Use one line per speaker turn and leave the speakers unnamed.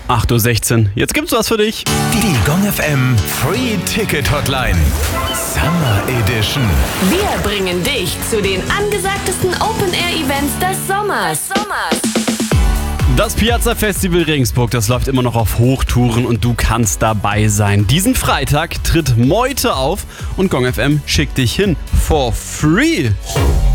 8:16 Uhr. Jetzt gibt's was für dich.
Die Gong FM Free Ticket Hotline. Summer Edition.
Wir bringen dich zu den angesagtesten Open-Air-Events des Sommers.
Das Piazza Festival Regensburg, das läuft immer noch auf Hochtouren und du kannst dabei sein. Diesen Freitag tritt Meute auf und Gong FM schickt dich hin for free.